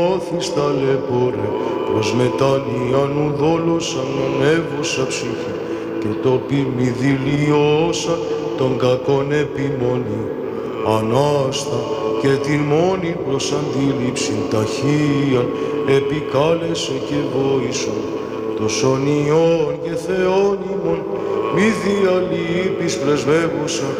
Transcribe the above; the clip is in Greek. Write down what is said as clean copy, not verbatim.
Όθις ταλαιπώρε, προς μετάνοιαν ουδόλωσαν ανέβουσα ψυχή και το ποιμη δηλιώσα των κακών επιμονή. Ανάστα και την μόνη προς αντίληψην ταχύαν επικάλεσε και βόησον τόσον Υιόν και Θεόν ημών μη διαλείπεις πρεσβεύουσα